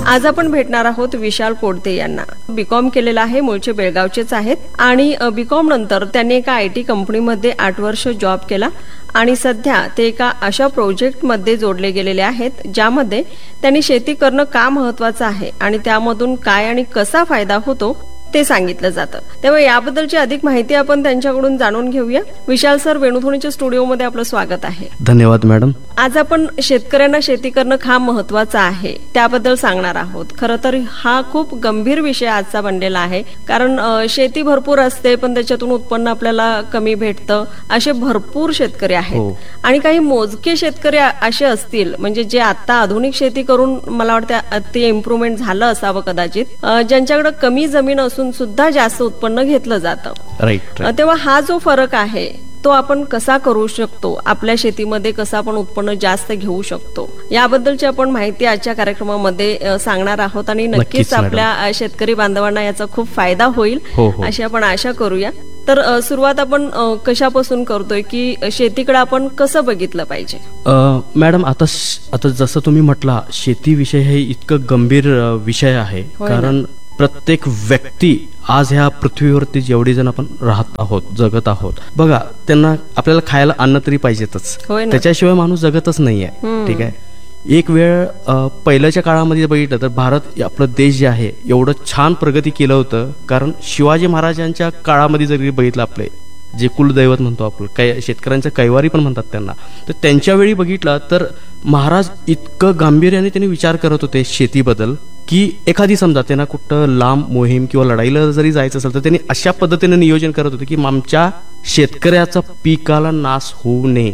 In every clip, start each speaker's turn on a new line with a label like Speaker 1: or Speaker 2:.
Speaker 1: आज आपण भेटणार आहोत विशाल कोडते यांना. बीकॉम केलेला आहे, मूळचे बेळगावचेच आहेत आणि बीकॉम नंतर त्यांनी एका IT कंपनीमध्ये 8 वर्ष जॉब केला आणि सध्या ते एका अशा प्रोजेक्टमध्ये जोडले गेलेले आहेत ज्यामध्ये त्यांनी शेती करणं का महत्वाचं आहे आणि त्यामधून काय आणि कसा फायदा होतो ते सांगितलं जातं. तेव्हा याबद्दलची अधिक माहिती आपण त्यांच्याकडून जाणून घेऊया. विशाल सर, वेणुध्वनीच्या स्टुडिओमध्ये आपलं स्वागत आहे.
Speaker 2: धन्यवाद मॅडम.
Speaker 1: आज आपण शेतकऱ्यांना शेती करणं का महत्वाचं आहे त्याबद्दल सांगणार आहोत. खरं तर हा खूप गंभीर विषय आजचा बनलेला आहे, कारण शेती भरपूर असते पण त्याच्यातून उत्पन्न आपल्याला कमी भेटतं. असे भरपूर शेतकरी आहेत आणि काही मोजके शेतकरी असे असतील म्हणजे जे आता आधुनिक शेती करून मला वाटतं ते इम्प्रुव्हमेंट झालं असावं कदाचित, ज्यांच्याकडे कमी जमीन असून सुद्धा जास्त उत्पन्न घेतलं जातं.
Speaker 2: राईट.
Speaker 1: तेव्हा हा जो फरक आहे तो आपण कसा करू शकतो, आपल्या शेतीमध्ये कसं आपण उत्पन्न जास्त घेऊ शकतो, याबद्दलची आपण माहिती आजच्या कार्यक्रमामध्ये सांगणार आहोत आणि नक्कीच आपल्या शेतकरी बांधवांना याचा खूप फायदा होईल अशी आपण आशा करूया. तर सुरुवात आपण कशापासून करतोय की शेतीकडे आपण कसं बघितलं पाहिजे?
Speaker 2: मॅडम, आता जसं तुम्ही म्हटला, शेती विषय हे इतकं गंभीर विषय आहे, कारण प्रत्येक व्यक्ती आज ह्या पृथ्वीवरती जेवढी जण आपण राहत आहोत, जगत आहोत, बघा, त्यांना आपल्याला खायला अन्न तरी पाहिजेतच, त्याच्याशिवाय माणूस जगतच नाहीये. ठीक आहे. एक वेळ पहिल्याच्या काळामध्ये बघितलं तर भारत, आपलं देश जे आहे, एवढं छान प्रगती केलं होतं, कारण शिवाजी महाराजांच्या काळामध्ये जरी बघितलं, आपले जे कुलदैवत म्हणतो आपण, शेतकऱ्यांच्या कैवारी पण म्हणतात त्यांना, तर त्यांच्या वेळी बघितलं तर महाराज इतकं गांभीर्याने त्यांनी विचार करत होते शेतीबद्दल की एखादी समजा त्यांना कुठं लांब मोहीम किंवा लढाईला जरी जायचं असेल तर त्यांनी अशा पद्धतीने नियोजन करत होते की आमच्या शेतकऱ्याचा पिकाला नाश होऊ नये,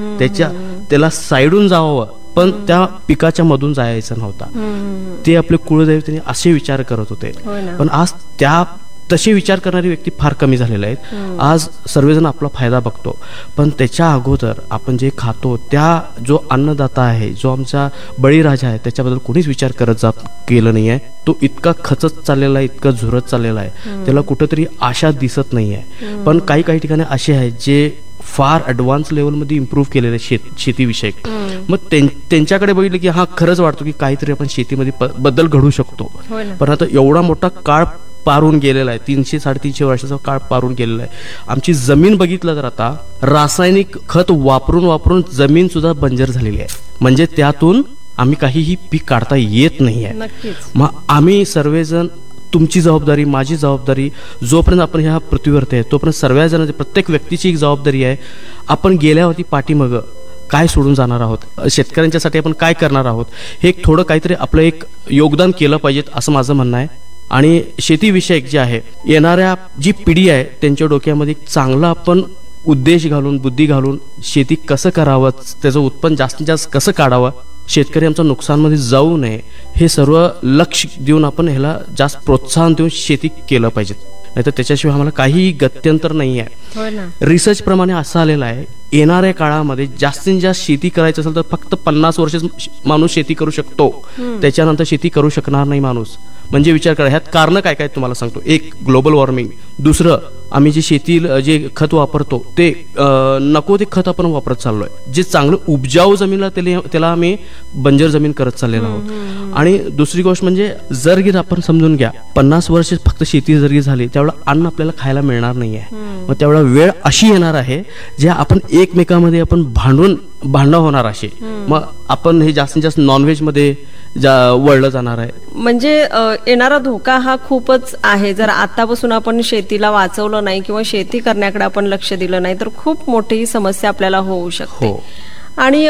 Speaker 2: त्याला साईडून जावं पण त्या पिकाच्या मधून जायचं नव्हता. ते आपले कुळदैवतांनी असे विचार करत होते. पण आज तसे विचार करणारी व्यक्ती फार कमी झालेले आहेत. आज सर्वजण आपला फायदा बघतो, पण त्याच्या अगोदर आपण जे खातो, त्या जो अन्नदाता आहे, जो आमचा बळीराजा आहे, त्याच्याबद्दल कोणीच विचार करत केलं नाहीये. तो इतका खचत चाललेला आहे, इतका झुरत चाललेला आहे, त्याला कुठंतरी आशा दिसत नाहीये. पण काही ठिकाणी असे आहेत जे फार ऍडव्हान्स लेवलमध्ये इम्प्रूव्ह केलेले शेतीविषयक. मग त्यांच्याकडे बघितलं की हा खरंच वाटतो की काहीतरी आपण शेतीमध्ये बदल घडू शकतो. पण आता एवढा मोठा काळ पारून गेलेला आहे, 300-350 वर्षाचा काळ पारून गेलेला आहे. आमची जमीन बघितलं तर आता रासायनिक खत वापरून जमीन सुद्धा बंजर झालेली आहे, म्हणजे त्यातून आम्ही काहीही पीक काढता येत नाहीये. मग आम्ही सर्वजण, तुमची जबाबदारी, माझी जबाबदारी, जोपर्यंत आपण ह्या पृथ्वीवरती आहे तोपर्यंत सर्वजण, प्रत्येक व्यक्तीची एक जबाबदारी आहे. आपण गेल्यावरती पाठीमागं काय सोडून जाणार आहोत, शेतकऱ्यांच्यासाठी आपण काय करणार आहोत, हे थोडं काहीतरी आपलं एक योगदान केलं पाहिजे असं माझं म्हणणं आहे. आणि शेतीविषयक जे आहे, येणाऱ्या जी पिढी आहे त्यांच्या डोक्यामध्ये चांगला आपण उद्देश घालून, बुद्धी घालून शेती कसं करावं, त्याचं उत्पन्न जास्तीत जास्त कसं काढावं, शेतकरी आमचं नुकसानमध्ये जाऊ नये, हे सर्व लक्ष देऊन आपण ह्याला जास्त प्रोत्साहन देऊन शेती केलं पाहिजे. नाहीतर त्याच्याशिवाय आम्हाला काही गत्यंतर नाही आहे. रिसर्च प्रमाणे असं आलेलं आहे, येणाऱ्या काळामध्ये जास्तीत जास्त शेती करायचं असेल तर फक्त 50 वर्ष माणूस शेती करू शकतो, त्याच्यानंतर शेती करू शकणार नाही माणूस. म्हणजे विचार करा, ह्यात कारण काय काय तुम्हाला सांगतो. एक, ग्लोबल वॉर्मिंग. दुसरं, आम्ही जे खत वापरतो ते नको ते खत आपण वापरत चाललोय. जे चांगलं उपजाऊ जमीनला त्याला आम्ही बंजर जमीन करत चाललेलो आहोत. आणि दुसरी गोष्ट म्हणजे जर आपण समजून घ्या, 50 वर्ष फक्त शेती जर झाली त्यावेळेला अन्न आपल्याला खायला मिळणार नाहीये. मग त्यावेळेला वेळ अशी येणार आहे जे आपण एकमेकांमध्ये आपण भांडण होणार असे. मग आपण हे जास्तीत जास्त नॉनव्हेज मध्ये वळलं जाणार आहे.
Speaker 1: म्हणजे येणारा धोका हा खूपच आहे. जर आतापासून आपण शेतीला वाचवलं नाही किंवा शेती करण्याकडे आपण लक्ष दिलं नाही तर खूप मोठी समस्या आपल्याला होऊ शकते. आणि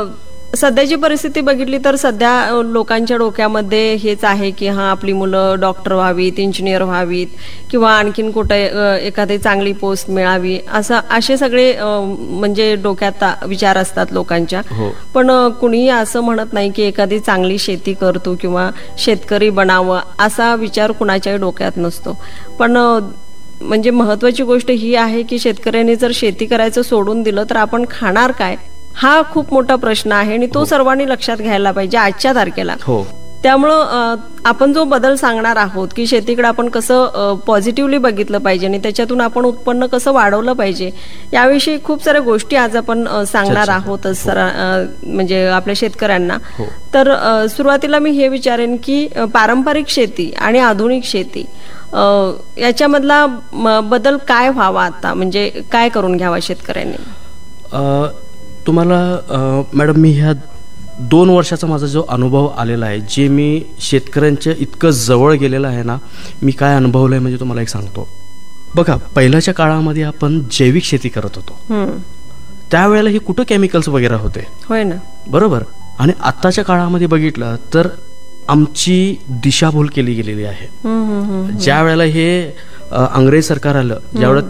Speaker 1: सध्याची परिस्थिती बघितली तर सध्या लोकांच्या डोक्यामध्ये हेच आहे की हा, आपली मुलं डॉक्टर व्हावीत, इंजिनियर व्हावीत किंवा आणखीन कुठे एखादी चांगली पोस्ट मिळावी, असे सगळे म्हणजे डोक्यात विचार असतात लोकांच्या. पण कुणीही असं म्हणत नाही की एखादी चांगली शेती करतो किंवा शेतकरी बनावं, असा विचार कुणाच्याही डोक्यात नसतो. पण म्हणजे महत्वाची गोष्ट ही आहे की शेतकऱ्यांनी जर शेती करायचं सोडून दिलं तर आपण खाणार काय, हा खूप मोठा प्रश्न आहे आणि तो सर्वांनी लक्षात घ्यायला पाहिजे आजच्या तारखेला. त्यामुळं आपण जो बदल सांगणार आहोत की शेतीकडे आपण कसं पॉझिटिव्हली बघितलं पाहिजे आणि त्याच्यातून आपण उत्पन्न कसं वाढवलं पाहिजे याविषयी खूप साऱ्या गोष्टी आज आपण सांगणार आहोत म्हणजे आपल्या शेतकऱ्यांना. तर सुरुवातीला मी हे विचारेन की पारंपरिक शेती आणि आधुनिक शेती याच्यामधला बदल काय व्हावा आता, म्हणजे काय करून घ्यावा शेतकऱ्यांनी?
Speaker 2: तुम्हाला मॅडम मी ह्या 2 वर्षाचा माझा जो अनुभव आलेला आहे, जे मी शेतकऱ्यांच्या इतकं जवळ गेलेलं आहे ना, मी काय अनुभवलं आहे म्हणजे तुम्हाला एक सांगतो. बघा, पहिल्याच्या काळामध्ये आपण जैविक शेती करत होतो, त्यावेळेला हे कुठं केमिकल्स वगैरे होते, होय ना, बरोबर. आणि आत्ताच्या काळामध्ये बघितलं तर आमची दिशाभूल केली गेलेली आहे. ज्या वेळेला हे अंग्रेज सरकार आलं, ज्यावेळेला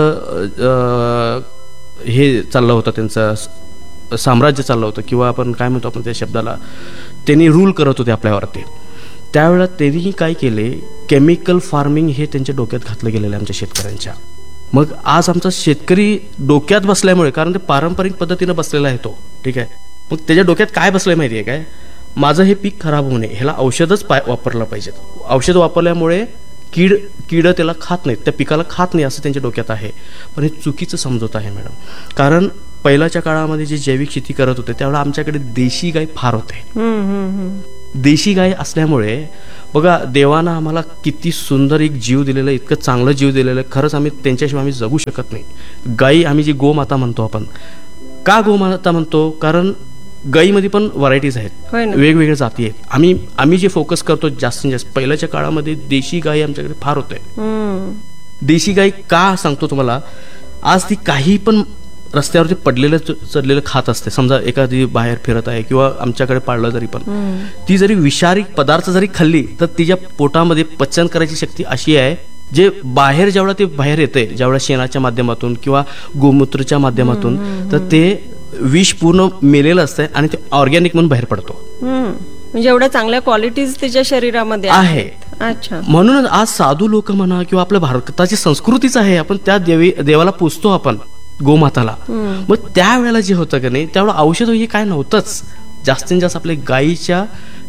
Speaker 2: त्यांचं हे चाललं होतं, त्यांचं साम्राज्य चाललं होतं, किंवा आपण काय म्हणतो आपण त्या शब्दाला, त्यांनी रूल करत होते आपल्यावरती, त्यावेळेला त्यांनी काय केले, केमिकल फार्मिंग हे त्यांच्या डोक्यात घातलं गेलेलं आहे आमच्या शेतकऱ्यांच्या. मग आज आमचा शेतकरी डोक्यात बसल्यामुळे, कारण ते पारंपरिक पद्धतीनं बसलेला आहे तो, ठीक आहे, मग त्याच्या डोक्यात काय बसलंय माहिती आहे काय, माझं हे पीक खराब होऊ नये, ह्याला औषधच वापरलं पाहिजेत. औषध वापरल्यामुळे कीड त्याला खात नाहीत, त्या पिकाला खात नाही असं त्यांच्या डोक्यात आहे. पण हे चुकीचं समजत आहे मॅडम. कारण पहिल्याच्या काळामध्ये जे जैविक शेती करत होते त्यावेळेला आमच्याकडे देशी गाय फार होते. देशी गाय असल्यामुळे बघा, देवानं आम्हाला किती सुंदर एक जीव दिलेलं, इतकं चांगलं जीव दिलेलं, खरंच आम्ही त्यांच्याशिवाय आम्ही जगू शकत नाही. गाई आम्ही जी गोमाता म्हणतो, आपण का गोमाता म्हणतो, कारण गाईमध्ये पण व्हरायटीज आहेत, वेगवेगळ्या जाती आहेत. आम्ही जे फोकस करतो जास्तीत जास्त, पहिल्याच्या काळामध्ये देशी गाई आमच्याकडे फार होते. देशी गाई का सांगतो तुम्हाला, आज ती काही पण रस्त्यावरती पडलेलं चढलेलं खात असते. समजा एखादी बाहेर फिरत आहे किंवा आमच्याकडे पाळलं जरी पण, ती जरी विषारी पदार्थ जरी खाल्ली तर तिच्या पोटामध्ये पचन करायची शक्ती अशी आहे, जे बाहेर जेवढा ते बाहेर येते, जेवढा शेणाच्या माध्यमातून किंवा गोमूत्राच्या माध्यमातून, तर ते विष पूर्ण मेलेलं असतंय आणि ते ऑर्गॅनिक म्हणून बाहेर पडतो.
Speaker 1: म्हणजे एवढ्या चांगल्या क्वालिटीज त्याच्या शरीरामध्ये
Speaker 2: आहेत. अच्छा, म्हणून आज साधू लोक म्हणा किंवा आपल्या भारताची संस्कृतीच आहे, आपण त्या देवाला पूजतो आपण, गोमाताला. मग त्यावेळेला जे होतं का नाही, त्यावेळेला औषध हे काय नव्हतंच. जास्तीत जास्त आपल्या गायीच्या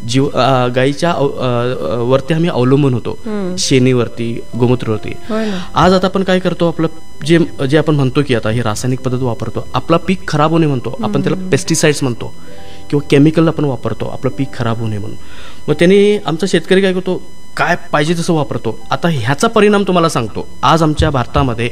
Speaker 2: वरती आम्ही अवलंबून होतो, शेणीवरती, गोमूत्रावरती. आज आता आपण काय करतो, आपलं जे आपण म्हणतो की आता हे रासायनिक पद्धत वापरतो, आपला पीक खराब होणे म्हणतो आपण, त्याला पेस्टिसाइड्स म्हणतो किंवा केमिकल आपण वापरतो आपलं पीक खराब होणे म्हणून. मग त्याने आमचा शेतकरी काय करतो, काय पाहिजे तसं वापरतो. आता ह्याचा परिणाम तुम्हाला सांगतो, आज आमच्या भारतामध्ये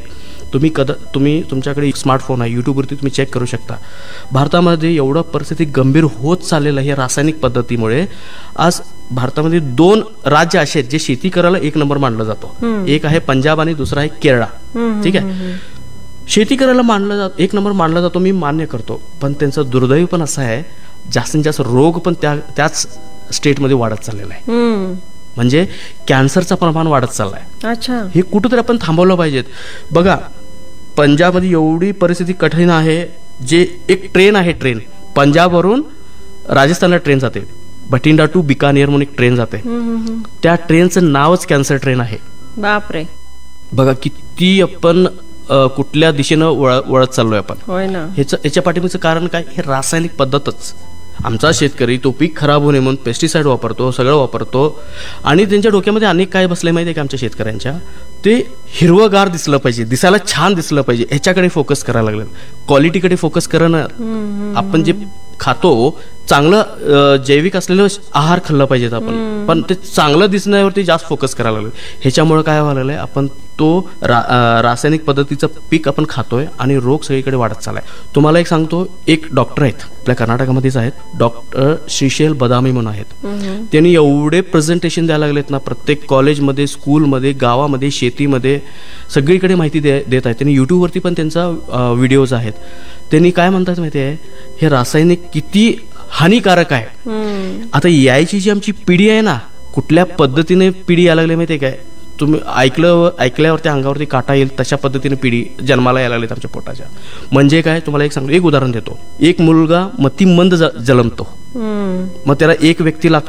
Speaker 2: तुम्ही तुमच्याकडे स्मार्टफोन आहे, यूट्यूबवरती तुम्ही चेक करू शकता, भारतामध्ये एवढं परिस्थिती गंभीर होत चाललेलं आहे रासायनिक पद्धतीमुळे. आज भारतामध्ये 2 राज्य असे आहेत जे शेती करायला 1 नंबर मानलं जातो. एक आहे पंजाब आणि दुसरा आहे केरळ. ठीक आहे, शेती करायला 1 नंबर मानला जातो, मी मान्य करतो. पण त्यांचं दुर्दैव पण असं आहे, जास्तीत जास्त रोग पण त्याच स्टेटमध्ये वाढत चाललेला आहे. म्हणजे कॅन्सरचं प्रमाण वाढत चाललंय. अच्छा, हे कुठंतरी आपण थांबवलं पाहिजेत. बघा, पंजाबमध्ये एवढी परिस्थिती कठीण आहे, जे एक ट्रेन आहे, ट्रेन पंजाबवरून राजस्थानला ट्रेन जाते, बठिंडा टू बिकानेर म्हणून एक ट्रेन जाते, त्या ट्रेनचं नावच कॅन्सर ट्रेन आहे. बापरे, बघा किती आपण कुठल्या दिशेनं वळत चाललोय आपण. याच्या पाठीमागचं कारण काय, हे रासायनिक पद्धतच. आमचा शेतकरी तो पीक खराब होणे म्हणून पेस्टिसाइड वापरतो, सगळं वापरतो, आणि त्यांच्या डोक्यामध्ये अनेक काय बसले माहिती आहे का, आमच्या शेतकऱ्यांच्या, ते हिरवगार दिसलं पाहिजे, दिसायला छान दिसलं पाहिजे, ह्याच्याकडे फोकस करायला लागलं, क्वालिटीकडे फोकस करणं. आपण जे खातो चांगलं जैविक असलेलं आहार खाल्लं पाहिजेत आपण, पण ते चांगलं दिसण्यावरती जास्त फोकस करायला लागलं. ह्याच्यामुळे काय व्हायला लागलंय, आपण तो रासायनिक पद्धतीचं पीक आपण खातोय आणि रोग सगळीकडे वाढत चाललाय. तुम्हाला एक सांगतो, एक डॉक्टर आहेत आपल्या कर्नाटकामध्येच आहेत, डॉक्टर श्रीशैल बदामी म्हणून आहेत. त्यांनी एवढे प्रेझेंटेशन द्यायला लागलेत ना, प्रत्येक कॉलेजमध्ये, स्कूलमध्ये, गावामध्ये, शेतीमध्ये, सगळीकडे माहिती देत आहेत. त्यांनी युट्यूबवरती पण त्यांचा व्हिडिओज आहेत. त्यांनी काय म्हणतात माहिती आहे, हे रासायनिक किती हानिकारक आहे. आता यायची जी आमची पिढी आहे ना, कुठल्या पद्धतीने पिढी यायला लागली माहिती आहे काय, तुम्ही ऐकल्यावरती अंगावरती काटा येईल तशा पद्धतीने पिढी जन्माला यायला लागलीत आमच्या पोटाच्या. म्हणजे काय, तुम्हाला एक सांगतो, एक उदाहरण देतो. एक मुलगा मतिमंद जन्मतो, मग त्याला एक व्यक्ती लागतो,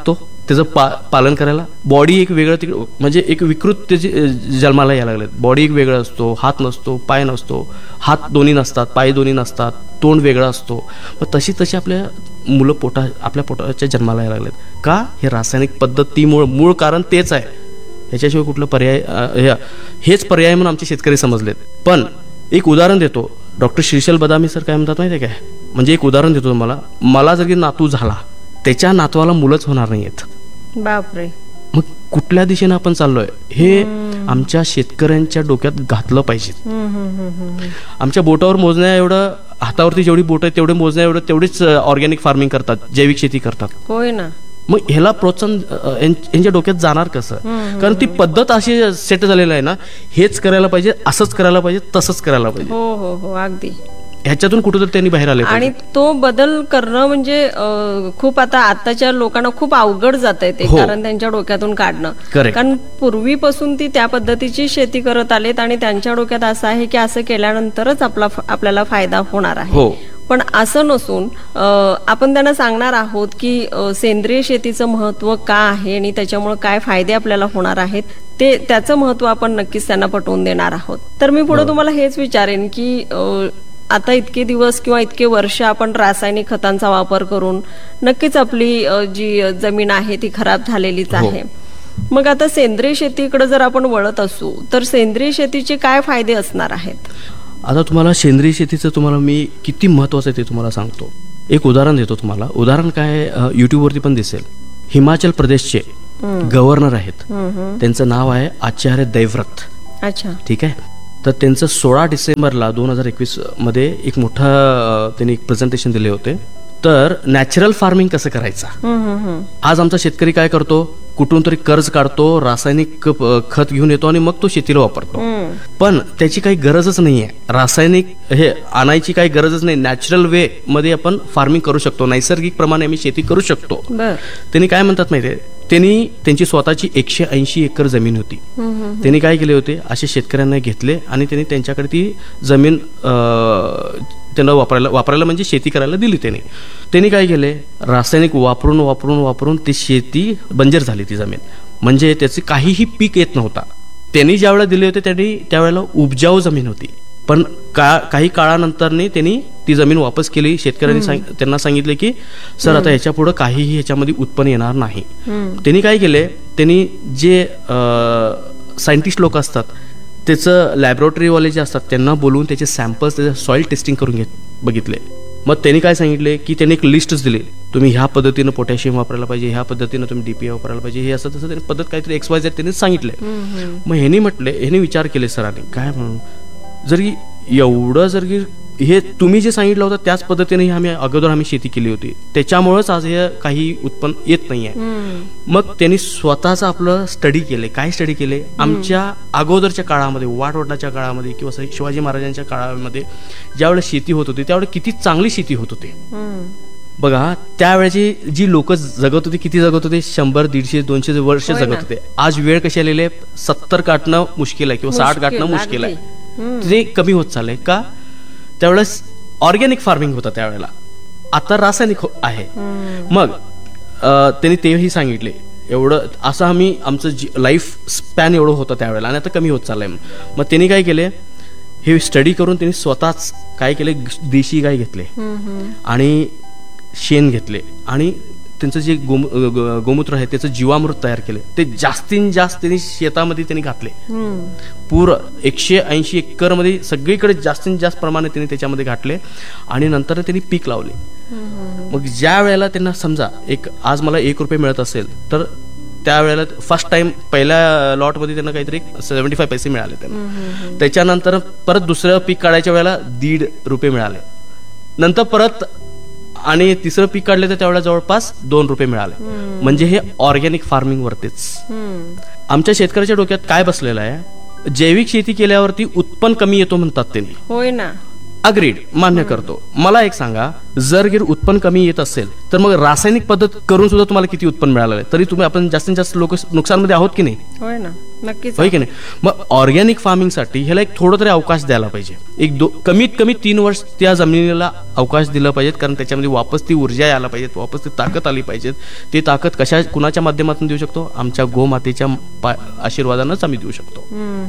Speaker 2: त्याचं पालन करायला बॉडी एक वेगळं म्हणजे एक विकृत त्याची जन्माला यायला लागले. बॉडी एक वेगळं असतो, हात नसतो, पाय नसतो, हात दोन्ही नसतात, पाय दोन्ही नसतात, तोंड वेगळं असतो. मग तशी आपल्या मुलं आपल्या पोटाच्या जन्माला यायला लागलेत. का? हे रासायनिक पद्धती मूळ कारण तेच आहे. ह्याच्याशिवाय कुठलं पर्याय, हेच पर्याय म्हणून आमचे शेतकरी समजलेत. पण एक उदाहरण देतो. डॉक्टर श्रीशैल बदामी सर काय म्हणतात माहिती आहे काय? म्हणजे एक उदाहरण देतो तुम्हाला. मला जर नातू झाला, त्याच्या नातवाला मुलंच होणार नाहीयेत.
Speaker 1: बापरे.
Speaker 2: मग कुठल्या दिशेने आपण चाललोय हे आमच्या शेतकऱ्यांच्या डोक्यात घातलं पाहिजे. आमच्या बोटावर मोजण्या एवढं, हातावरती जेवढी बोट आहे तेवढे मोजण्या एवढं तेवढीच ऑर्गॅनिक फार्मिंग करतात, जैविक शेती करतात.
Speaker 1: होय ना.
Speaker 2: मग ह्याला प्रोत्साहन यांच्या डोक्यात जाणार कसं? कारण ती पद्धत अशी सेट झालेली आहे ना, हेच करायला पाहिजे, असंच करायला पाहिजे, तसंच करायला पाहिजे.
Speaker 1: हो हो हो, अगदी.
Speaker 2: ह्याच्यातून कुठेतरी त्यांनी बाहेर आले.
Speaker 1: आणि तो बदल करणं म्हणजे खूप आताच्या लोकांना खूप अवघड जात आहे ते. कारण त्यांच्या डोक्यातून काढणं. कारण पूर्वीपासून ती त्या पद्धतीची शेती करत आलेत आणि त्यांच्या डोक्यात असं आहे की असं केल्यानंतरच आपल्याला फायदा होणार आहे. पण असं नसून आपण त्यांना सांगणार आहोत की सेंद्रिय शेतीचं महत्व का आहे आणि त्याच्यामुळे काय फायदे आपल्याला होणार आहेत, त्याचं महत्व आपण नक्कीच त्यांना पटवून देणार आहोत. तर मी पुढे तुम्हाला हेच विचारेन की आता इतके दिवस किंवा इतके वर्ष आपण रासायनिक खतांचा वापर करून नक्कीच आपली जी जमीन आहे ती खराब झालेलीच आहे. मग आता सेंद्रिय शेतीकडे जर आपण वळत असू तर सेंद्रिय शेतीचे काय फायदे असणार आहेत?
Speaker 2: आता तुम्हाला सेंद्रिय शेतीचं तुम्हाला मी किती महत्वाचं आहे ते तुम्हाला सांगतो. एक उदाहरण देतो तुम्हाला. उदाहरण काय, युट्यूबवरती पण दिसेल. हिमाचल प्रदेशचे गव्हर्नर आहेत, त्यांचं नाव आहे आचार्य देवव्रत.
Speaker 1: अच्छा, ठीक
Speaker 2: आहे. तर त्यांचं 16 डिसेंबरला 2021 मध्ये एक मोठं त्यांनी एक प्रेझेंटेशन दिले होते. तर नॅचरल फार्मिंग कसं करायचं. आज आमचा शेतकरी काय करतो, कुठून तरी कर्ज काढतो, रासायनिक खत घेऊन येतो आणि मग तो शेतीला वापरतो. पण त्याची काही गरजच नाहीये. रासायनिक हे आणायची काही गरजच नाही. नॅचरल वे मध्ये आपण फार्मिंग करू शकतो, नैसर्गिक प्रमाणे आम्ही शेती करू शकतो. त्यांनी काय म्हणतात माहितीये, त्यांची स्वतःची 180 एकर जमीन होती. त्यांनी काय केले होते, असे शेतकऱ्यांना घेतले आणि त्यांनी त्यांच्याकडे ती जमीन त्यांना वापरायला म्हणजे शेती करायला दिली. त्यांनी काय केले, रासायनिक वापरून ती शेती बंजर झाली. ती जमीन म्हणजे त्याचे काहीही पीक येत नव्हता. त्यांनी ज्यावेळेला दिले होते त्यावेळेला उपजाऊ जमीन होती. पण काही काळानंतर त्यांनी ती जमीन वापस केली. शेतकऱ्यांनी त्यांना सांगितले की सर आता ह्याच्या पुढे काहीही ह्याच्यामध्ये उत्पन्न येणार नाही. त्यांनी काय केले, त्यांनी जे सायंटिस्ट लोक असतात त्याचं लॅबोरेटरीवाले जे असतात त्यांना बोलवून त्याचे सॅम्पल्स, त्याचे सॉइल टेस्टिंग करून बघितले. मग त्यांनी काय सांगितले की त्यांनी एक लिस्टच दिली, तुम्ही ह्या पद्धतीनं पोटॅशियम वापरायला पाहिजे, ह्या पद्धतीनं तुम्ही डीपीए वापरायला पाहिजे, हे असं तसं त्यांनी पद्धत काहीतरी XYZ त्यांनी सांगितले. मग ह्यांनी विचार केले सरांनी काय म्हणून, जरी एवढं हे तुम्ही जे सांगितलं होतं त्याच पद्धतीने आम्ही शेती केली होती, त्याच्यामुळेच आज हे काही उत्पन्न येत नाहीये. मग त्यांनी स्वतःच आपलं स्टडी केले. काय स्टडी केले, आमच्या अगोदरच्या काळामध्ये, वाटवडलाच्या काळामध्ये किंवा शिवाजी महाराजांच्या काळामध्ये ज्यावेळेस शेती होत होती त्यावेळेस किती चांगली शेती होत होती. बघा, त्यावेळेची जी लोक जगत होती, किती जगत होते, 100, 150, 200 वर्ष जगत होते. आज वेळ कशी आलेली आहे, 70 गाठणं मुश्किल आहे किंवा 60 गाठणं मुश्किल आहे. ते कमी होत चाललंय. का? त्यावेळेस ऑर्गॅनिक फार्मिंग होतं त्यावेळेला, आता रासायनिक आहे. मग त्यांनी तेही सांगितले एवढं असं आमचं लाईफ स्पॅन एवढं होतं त्यावेळेला आणि आता कमी होत चाललंय. मग त्यांनी काय केले, हे स्टडी करून त्यांनी स्वतःच काय केले, देशी गाय घेतले आणि शेण घेतले आणि त्यांचं जे गोमूत्र आहे त्याचं जीवामृत तयार केले. ते जास्तीत जास्त त्यांनी शेतामध्ये त्यांनी घातले. पूर्ण 180 एकर मध्ये सगळीकडे जास्तीत जास्त प्रमाणे त्यांनी त्याच्यामध्ये घातले आणि नंतर त्यांनी पीक लावले. मग ज्या वेळेला त्यांना समजा आज मला ₹1 मिळत असेल तर त्यावेळेला फर्स्ट टाइम पहिल्या लॉटमध्ये त्यांना काहीतरी 75 पैसे मिळाले त्यांना. त्याच्यानंतर परत दुसरं पीक काढायच्या वेळेला ₹1.5 मिळाले. नंतर परत आणि तिसरं पीक काढले तर त्यावेळेला जवळपास ₹2 मिळाले. म्हणजे हे ऑर्गॅनिक फार्मिंग वरतीच. आमच्या शेतकऱ्याच्या डोक्यात काय बसलेलं आहे, जैविक शेती केल्यावरती उत्पन्न कमी येतो म्हणतात त्यांनी. होय ना, अग्रीड, मान्य करतो. मला एक सांगा, जर उत्पन्न कमी येत असेल तर मग रासायनिक पद्धत करून सुद्धा तुम्हाला किती उत्पन्न मिळालं, तरी आपण जास्तीत जास्त लोक नुकसानमध्ये आहोत की नाही? होय ना.
Speaker 1: नक्कीच
Speaker 2: होय की नाही. मग ऑर्गॅनिक फार्मिंगसाठी ह्याला एक थोडं तरी अवकाश द्यायला पाहिजे. कमीत कमी 3 वर्ष त्या जमिनीला अवकाश दिला पाहिजेत, कारण त्याच्यामध्ये वापस ती ऊर्जा यायला पाहिजेत, वापस ती ताकद आली पाहिजेत. ती ताकद कुणाच्या माध्यमातून देऊ शकतो? आमच्या गोमातेच्या आशीर्वादानंच आम्ही देऊ शकतो.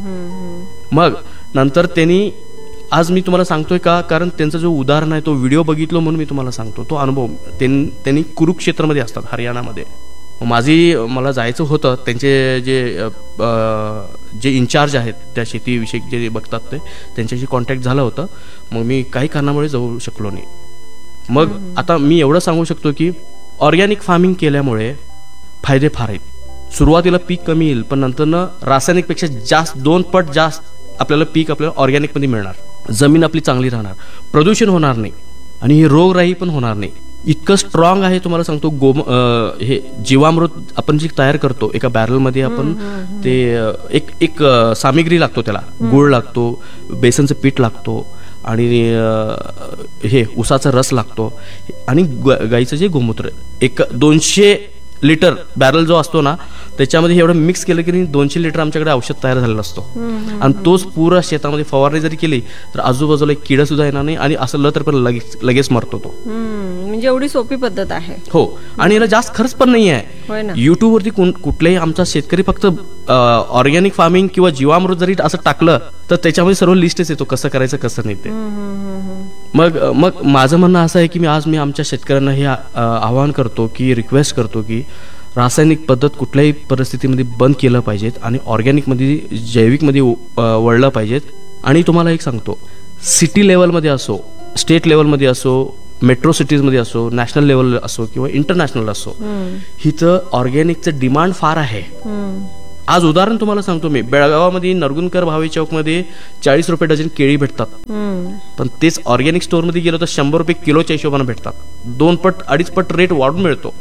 Speaker 2: मग नंतर त्यांनी, आज मी तुम्हाला सांगतोय का, कारण त्यांचं जो उदाहरण आहे तो व्हिडिओ बघितलो म्हणून मी तुम्हाला सांगतो. तो अनुभव त्यांनी कुरुक्षेत्रमध्ये असतात, हरियाणामध्ये. मला जायचं होतं. त्यांचे जे इन्चार्ज आहेत त्या शेतीविषयी जे बघतात त्यांच्याशी कॉन्टॅक्ट झालं होतं. मग मी काही कारणामुळे जाऊ शकलो नाही. मग आता मी एवढं सांगू शकतो की ऑर्गॅनिक फार्मिंग केल्यामुळे फायदे फार आहेत. सुरुवातीला पीक कमी येईल, पण नंतर रासायनिकपेक्षा जास्त 2 पट जास्त आपल्याला पीक आपल्याला ऑर्गॅनिकमध्ये मिळणार. जमीन आपली चांगली राहणार, प्रदूषण होणार नाही आणि ही रोगराई पण होणार नाही. इतकं स्ट्रॉंग आहे तुम्हाला सांगतो. हे जीवामृत आपण जे तयार करतो एका बॅरलमध्ये, आपण ते एक सामग्री लागतो, त्याला गुळ लागतो, बेसनचं पीठ लागतो आणि हे उसाचा रस लागतो आणि गाईचं जे गोमूत्र, 200 लिटर बॅरल जो असतो ना, त्याच्यामध्ये एवढं मिक्स केलं की 200 लिटर आमच्याकडे औषध तयार झालेला असतो. आणि तोच पुरा शेतामध्ये फवारणी जरी केली तर आजूबाजूला एक किडा सुद्धा येणार नाही आणि असं तर पण लगेच मरतो तो.
Speaker 1: म्हणजे एवढी सोपी पद्धत आहे.
Speaker 2: हो, आणि याला जास्त खर्च पण नाही आहे. युट्यूब वरती कुठलाही आमचा शेतकरी फक्त ऑर्गॅनिक फार्मिंग किंवा जीवामृत जरी असं टाकलं तर त्याच्यामध्ये सर्व लिस्टच येतो, कसं करायचं कसं नाही ते. मग माझं म्हणणं असं आहे की मी आमच्या शेतकऱ्यांना हे आवाहन करतो, की रिक्वेस्ट करतो की रासायनिक पद्धत कुठल्याही परिस्थितीमध्ये बंद केलं पाहिजेत आणि ऑर्गॅनिकमध्ये, जैविकमध्ये वळलं पाहिजेत. आणि तुम्हाला एक सांगतो, सिटी लेवलमध्ये असो, स्टेट लेवलमध्ये असो, मेट्रो सिटीजमध्ये असो, नॅशनल लेवल असो किंवा इंटरनॅशनल असो, हिथं ऑर्गॅनिकचं डिमांड फार आहे. आज उदाहरण तुम्हाला सांगतो मी, बेळगावामध्ये नरगुंदकर भावे चौकमध्ये 40 रुपये डझन केळी भेटतात, पण तेच ऑर्गॅनिक स्टोअरमध्ये गेलो तर 100 रुपये किलोच्या हिशोबाने भेटतात. 2 पट 2.5 पट रेट वाढून मिळतो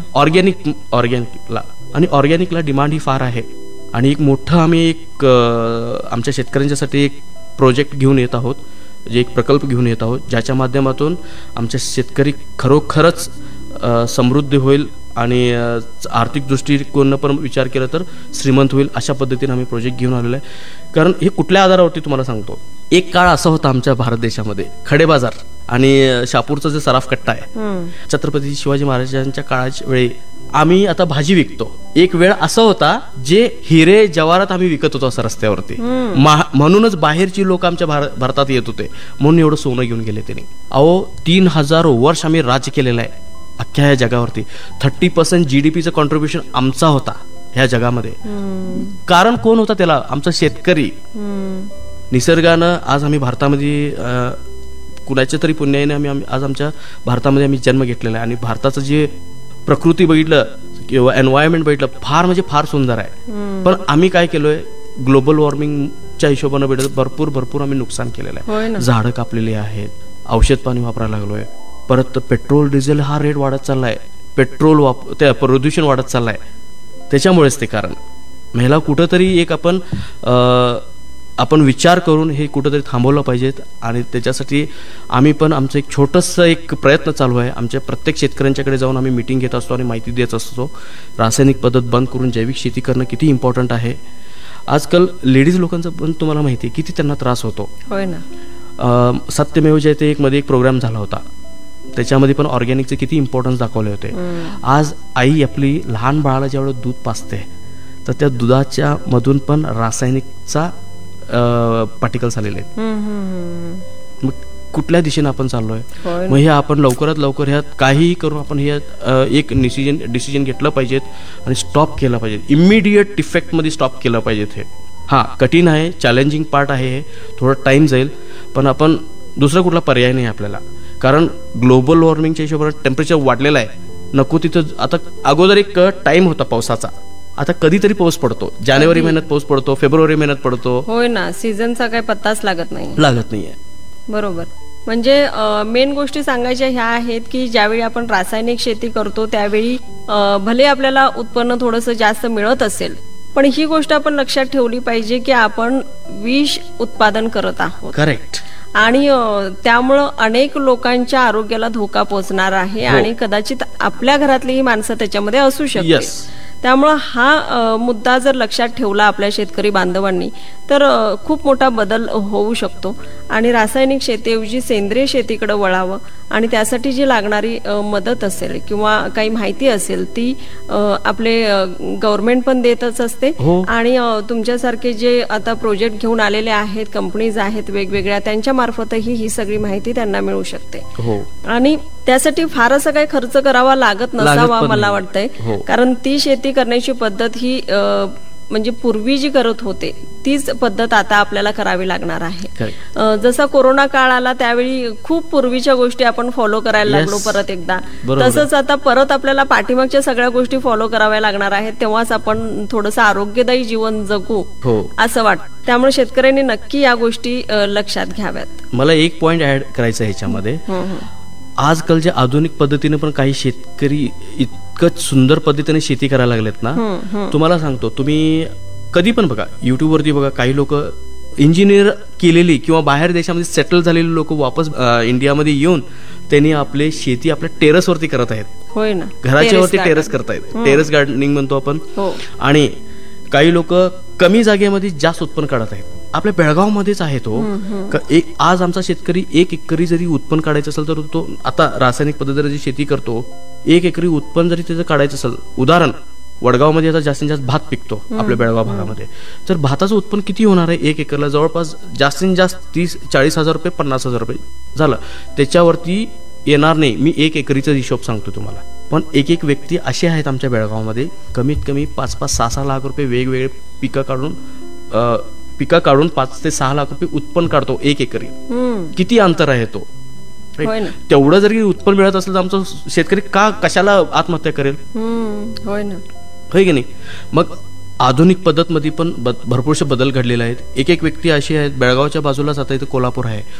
Speaker 2: ऑर्गॅनिकला. आणि ऑर्गॅनिकला डिमांड ही फार आहे. आणि एक मोठं आम्ही आमच्या शेतकऱ्यांच्यासाठी एक प्रोजेक्ट घेऊन येत आहोत, जे एक प्रकल्प घेऊन येत आहोत, ज्याच्या माध्यमातून आमचे शेतकरी खरोखरच समृद्ध होईल आणि आर्थिक दृष्टिकोन पण विचार केला तर श्रीमंत होईल. अशा पद्धतीने आम्ही प्रोजेक्ट घेऊन आलेलो आहे. कारण हे कुठल्या आधारावरती तुम्हाला सांगतो, एक काळ असा होता आमच्या भारत देशामध्ये, खडे बाजार आणि शापूरचा जे सराफ कट्टा आहे, छत्रपती शिवाजी महाराजांच्या काळाच्या वेळी आम्ही आता भाजी विकतो. एक वेळ असा होता जे हिरे जवाहरात आम्ही विकत होतो असं रस्त्यावरती. म्हणूनच बाहेरची लोक आमच्या भारतात येत होते, म्हणून एवढं सोनं घेऊन गेले त्यांनी. 3000 वर्ष आम्ही राज्य केलेलं आहे अख्ख्या ह्या जगावरती. 30% GDPचं कॉन्ट्रीब्युशन आमचा होता ह्या जगामध्ये. कारण कोण होता त्याला? आमचा शेतकरी. निसर्गानं आज आम्ही भारतामध्ये, कुणाच्या तरी पुण्याने आम्ही आज आमच्या भारतामध्ये आम्ही जन्म घेतलेला आहे. आणि भारताचं जे प्रकृती बघितलं किंवा एन्व्हायरमेंट बघितलं, फार म्हणजे फार सुंदर आहे. पण आम्ही काय केलोय, ग्लोबल वॉर्मिंगच्या हिशोबानं भरपूर आम्ही नुकसान केलेलं आहे. झाडं कापलेली आहेत, औषध पाणी वापरायला लागलोय. परत पेट्रोल डिझेल हा रेट वाढत चाललाय, त्या प्रदूषण वाढत चाललाय. त्याच्यामुळेच ते कारण. ह्याला कुठंतरी एक आपण विचार करून हे कुठंतरी थांबवलं पाहिजेत. आणि त्याच्यासाठी आम्ही पण आमचं एक छोटंसं एक प्रयत्न चालू आहे. आमच्या प्रत्येक शेतकऱ्यांच्याकडे जाऊन आम्ही मीटिंग घेत असतो आणि माहिती देत असतो. रासायनिक पद्धत बंद करून जैविक शेती करणं किती इम्पॉर्टंट आहे. आजकाल लेडीज लोकांचा पण तुम्हाला माहिती आहे किती त्यांना त्रास होतो.
Speaker 1: होय ना.
Speaker 2: सत्यमेव जयते मध्ये एक प्रोग्राम झाला होता, त्याच्यामध्ये पण ऑर्गॅनिकचे किती इम्पॉर्टन्स दाखवले होते. आज आई आपली लहान बाळाला जेवढं दूध पाजते तर त्या दुधाच्या मधून पण रासायनिकचा पार्टिकल्स आलेले आहेत. मग कुठल्या दिशेने आपण चाललोय? मग हे आपण लवकरात लवकर ह्यात काहीही करून आपण ह्यात एक डिसिजन घेतलं पाहिजेत आणि स्टॉप केलं पाहिजे. इमिडिएट इफेक्टमध्ये स्टॉप केलं पाहिजेत. हे कठीण आहे, चॅलेंजिंग पार्ट आहे, हे थोडं टाइम जाईल, पण आपण दुसरा कुठला पर्याय नाही आपल्याला. कारण ग्लोबल वॉर्मिंगच्या हिशोबाने टेम्परेचर वाढलेलं आहे. नको तिथं आता अगोदर एक टाइम होता पावसाचा, आता कधीतरी पाऊस पडतो. जानेवारी महिन्यात पाऊस पडतो, फेब्रुवारी महिन्यात पडतो.
Speaker 1: होय ना, सीझनचा काही पत्ताच लागत नाहीये. बरोबर. म्हणजे मेन गोष्टी सांगायच्या ह्या आहेत की ज्यावेळी आपण रासायनिक शेती करतो त्यावेळी भले आपल्याला उत्पन्न थोडंसं जास्त मिळत असेल, पण ही गोष्ट आपण लक्षात ठेवली पाहिजे की आपण विष उत्पादन करत आहोत.
Speaker 2: करेक्ट.
Speaker 1: आणि त्यामुळं अनेक लोकांच्या आरोग्याला धोका पोहोचणार आहे आणि कदाचित आपल्या घरातलीही माणसं त्याच्यामध्ये असू शकतात. त्यामुळं हा मुद्दा जर लक्षात ठेवला आपल्या शेतकरी बांधवांनी तर खूप मोठा बदल होऊ शकतो आणि रासायनिक शेतीऐवजी सेंद्रिय शेतीकडे वळावं आणि त्यासाठी जी लागणारी मदत असेल किंवा काही माहिती असेल ती आपले गव्हर्नमेंट पण देतच असते आणि तुमच्यासारखे जे आता प्रोजेक्ट घेऊन आलेले आहेत, कंपनीज आहेत वेगवेगळ्या, त्यांच्या मार्फतही ही सगळी माहिती त्यांना मिळू शकते आणि त्यासाठी फार असं काही खर्च करावा लागत नसावा मला वाटतंय, कारण ती शेती करण्याची पद्धत ही म्हणजे पूर्वी जी करत होते तीच पद्धत आता आपल्याला करावी लागणार आहे. जसा कोरोना काळ आला त्यावेळी खूप पूर्वीच्या गोष्टी आपण फॉलो करायला लागलो परत एकदा, तसंच आता परत आपल्याला पाठीमागच्या सगळ्या गोष्टी फॉलो कराव्या लागणार आहेत, तेव्हाच आपण थोडंसं आरोग्यदायी जीवन जगू असं वाटतं. त्यामुळे शेतकऱ्यांनी नक्की या गोष्टी लक्षात घ्याव्यात.
Speaker 2: मला एक पॉइंट ऍड करायचा आहे ह्याच्यामध्ये. आजकालच्या आधुनिक पद्धतीने पण काही शेतकरी इतकंच सुंदर पद्धतीने शेती करायला लागलेत ना, तुम्हाला सांगतो, तुम्ही कधी पण बघा युट्यूबवरती बघा, काही लोक इंजिनियर केलेली किंवा बाहेर देशामध्ये सेटल झालेली लोक वापस इंडियामध्ये येऊन त्यांनी आपले शेती आपल्या टेरेसवरती करत आहेत.
Speaker 1: होय ना,
Speaker 2: घराच्या वरती टेरेस करतायत, टेरेस गार्डनिंग म्हणतो आपण. आणि काही लोक कमी जागेमध्ये जास्त उत्पन्न काढत आहेत. आपल्या बेळगावमध्येच आहे तो. आज आमचा शेतकरी 1 एकरी जरी उत्पन्न काढायचं असेल तर तो आता रासायनिक पद्धतीने जी शेती करतो, 1 एकरी उत्पन्न जरी त्याचं काढायचं असेल, उदाहरण वडगावमध्ये आता जास्तीत जास्त भात पिकतो आपल्या बेळगाव भागामध्ये, तर भाताचं उत्पन्न किती होणार आहे 1 एकरला? जवळपास जास्तीत जास्त 30-40 हजार रुपये, 50 हजार रुपये झालं. त्याच्यावरती येणार नाही. मी 1 एकरीचा हिशोब सांगतो तुम्हाला. पण एक व्यक्ती असे आहेत आमच्या बेळगावमध्ये, कमीत कमी 5-5, 6-6 लाख रुपये वेगवेगळे पिकं काढून 5 ते 6 लाख रुपये उत्पन्न काढतो 1 एकरी. किती अंतर आहे तो? तेवढं जरी उत्पन्न मिळत असलं तर आमचा शेतकरी कशाला आत्महत्या करेल?
Speaker 1: होय ना,
Speaker 2: होय की नाही? मग आधुनिक पद्धत मध्ये पण भरपूरसे बदल घडलेले आहेत. एक व्यक्ती अशी आहेत, बेळगावच्या बाजूलाच आता इथे कोल्हापूर आहे,